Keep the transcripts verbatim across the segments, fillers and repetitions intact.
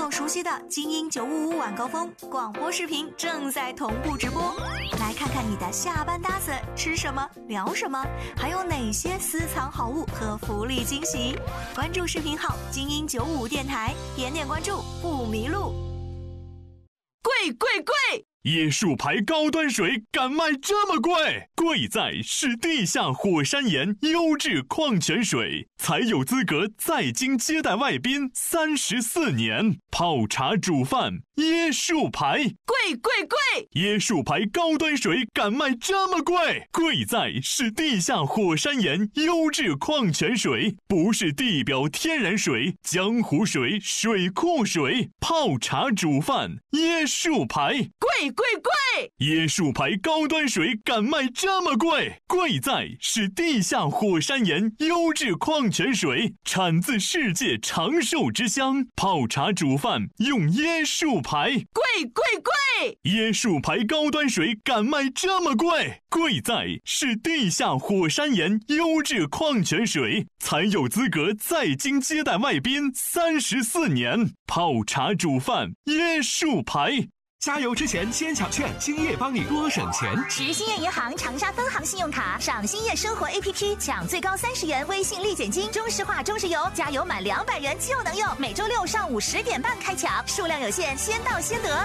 友熟悉的精英九五五晚高峰广播视频正在同步直播，来看看你的下班搭子吃什么聊什么，还有哪些私藏好物和福利惊喜。关注视频号精英九五五电台，点点关注不迷路。 贵贵贵！ 椰树牌高端水敢卖这么贵？贵在是地下火山岩优质矿泉水，才有资格在京接待外宾三十四年。泡茶煮饭，椰树牌， 贵贵贵！ 椰树牌高端水敢卖这么贵？贵在是地下火山岩优质矿泉水，不是地表天然水、江湖水、水库水。泡茶煮饭，椰树牌， 贵贵贵！ 椰树牌高端水敢卖这么贵？贵在是地下火山岩优质矿泉水，产自世界长寿之乡。泡茶煮饭用椰树牌， 贵贵贵！ 椰树牌高端水敢卖这么贵？贵在是地下火山岩优质矿泉水，才有资格在京接待外宾三十四年。泡茶煮饭，椰树牌。 加油之前先抢券，兴业帮你多省钱。 持兴业银行长沙分行信用卡上兴业生活 A P P 抢最高三十元微信立减金，中石化中石油加油满两百元就能用。每周六上午十点半开抢，数量有限，先到先得。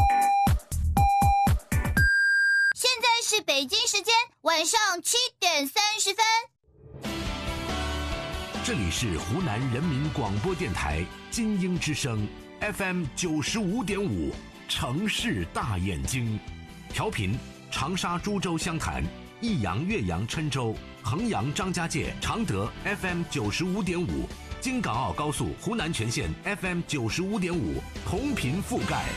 现在是北京时间晚上七点三十分。 这里是湖南人民广播电台精英之声 F M 九十五点五。城市大眼睛，调频长沙、株洲、湘潭、益阳、岳阳、郴州、衡阳、张家界、常德 F M 九十五点五，京港澳高速湖南全线 F M 九十五点五，同频覆盖。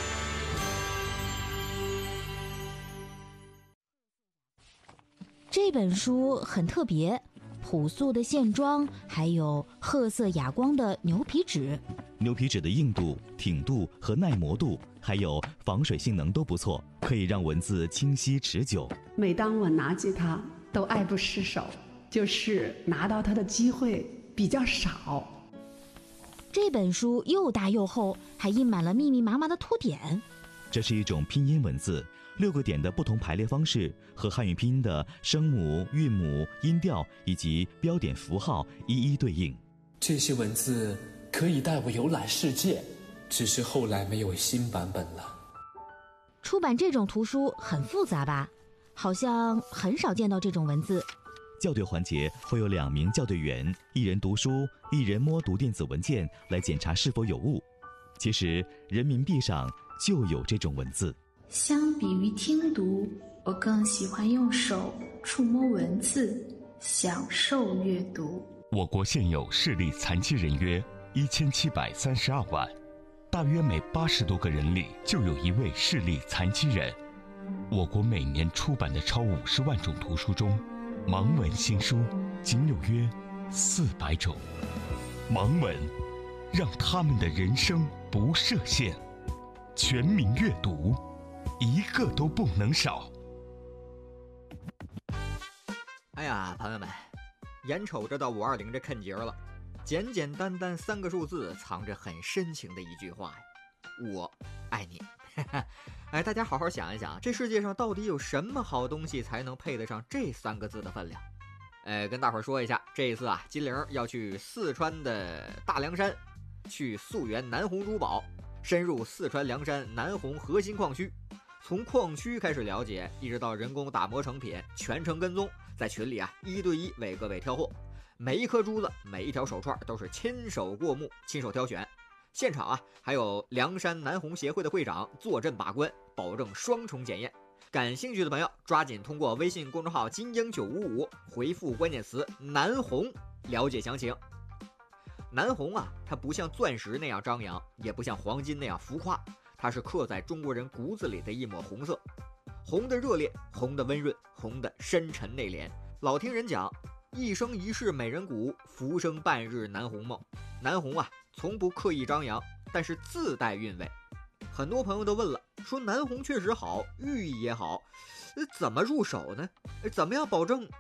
这本书很特别，朴素的线装，还有褐色哑光的牛皮纸。 牛皮纸的硬度、挺度和耐磨度，还有防水性能都不错，可以让文字清晰持久。 每当我拿起它，都爱不释手，就是拿到它的机会比较少。 这本书又大又厚，还印满了密密麻麻的图典。 这是一种拼音文字，六个点的不同排列方式和汉语拼音的声母、韵母、音调以及标点符号一一对应。 这些文字可以带我游览世界，只是后来没有新版本了。 出版这种图书很复杂吧？好像很少见到这种文字。 校对环节会有两名校对员，一人读书，一人摸读电子文件来检查是否有误。其实人民币上就有这种文字。 相比于听读，我更喜欢用手触摸文字，享受阅读。 我国现有视力残疾人约一千七百三十二万，大约每八十多个人里就有一位视力残疾人。我国每年出版的超五十万种图书中，盲文新书仅有约四百种。盲文让他们的人生不设限，全民阅读，一个都不能少。 哎呀，朋友们，眼瞅着到五二零这坎节了，简简单单三个数字，藏着很深情的一句话呀，我爱你。哎，大家好好想一想，这世界上到底有什么好东西才能配得上这三个字的分量？哎，跟大伙儿说一下，这一次啊，金玲要去四川的大凉山，去溯源南红珠宝，深入四川凉山南红核心矿区，从矿区开始了解，一直到人工打磨成品，全程跟踪，在群里啊一对一为各位挑货，每一颗珠子，每一条手串都是亲手过目，亲手挑选。现场啊，还有凉山南红协会的会长坐镇把关，保证双重检验。感兴趣的朋友，抓紧通过微信公众号精英九五五回复关键词南红了解详情。南红啊，它不像钻石那样张扬，也不像黄金那样浮夸，它是刻在中国人骨子里的一抹红色，红的热烈，红的温润，红的深沉内敛。老听人讲，一生一世美人骨，浮生半日南红梦。南红啊，从不刻意张扬，但是自带韵味。很多朋友都问了，说南红确实好，寓意也好，怎么入手呢？怎么样保证